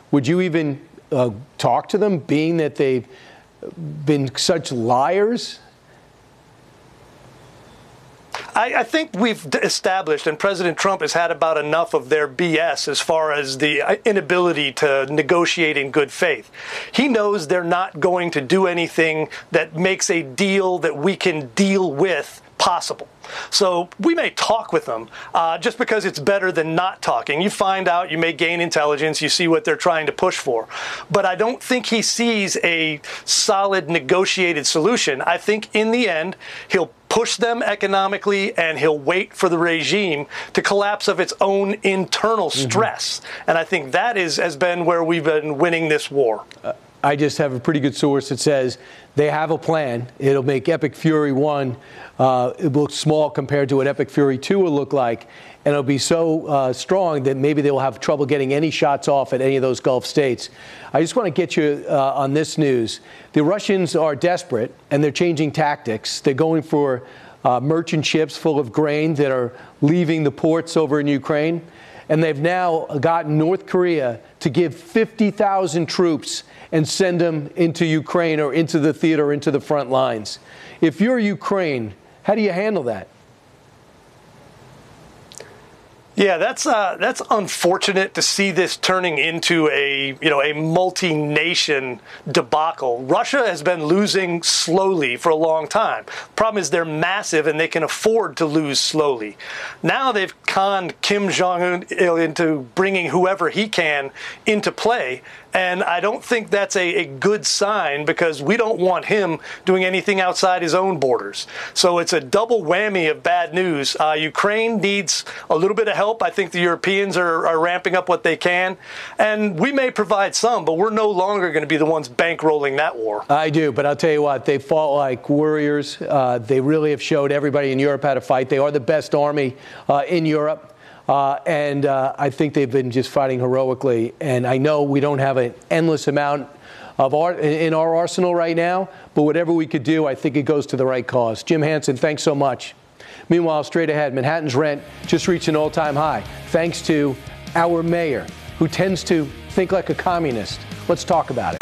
would you even talk to them, being that they've been such liars? I think we've established, and President Trump has had about enough of their BS as far as the inability to negotiate in good faith. He knows they're not going to do anything that makes a deal that we can deal with possible. So we may talk with them just because it's better than not talking. You find out, you may gain intelligence, you see what they're trying to push for. But I don't think he sees a solid negotiated solution. I think in the end, he'll push them economically, and he'll wait for the regime to collapse of its own internal stress. And I think that has been where we've been winning this war. I just have a pretty good source that says they have a plan. It'll make Epic Fury 1 it looks small compared to what Epic Fury 2 will look like, and it'll be so strong that maybe they will have trouble getting any shots off at any of those Gulf states. I just want to get you on this news. The Russians are desperate, and they're changing tactics. They're going for merchant ships full of grain that are leaving the ports over in Ukraine, and they've now gotten North Korea to give 50,000 troops and send them into Ukraine or into the theater, into the front lines. If you're Ukraine, how do you handle that? Yeah, that's unfortunate to see this turning into a multi-nation debacle. Russia has been losing slowly for a long time. Problem is they're massive and they can afford to lose slowly. Now they've conned Kim Jong-un into bringing whoever he can into play. And I don't think that's a good sign, because we don't want him doing anything outside his own borders. So it's a double whammy of bad news. Ukraine needs a little bit of help. I think the Europeans are ramping up what they can. And we may provide some, but we're no longer going to be the ones bankrolling that war. I do, but I'll tell you what, they fought like warriors. They really have showed everybody in Europe how to fight. They are the best army in Europe. And I think they've been just fighting heroically. And I know we don't have an endless amount of in our arsenal right now, but whatever we could do, I think it goes to the right cause. Jim Hansen, thanks so much. Meanwhile, straight ahead, Manhattan's rent just reached an all-time high, thanks to our mayor, who tends to think like a communist. Let's talk about it.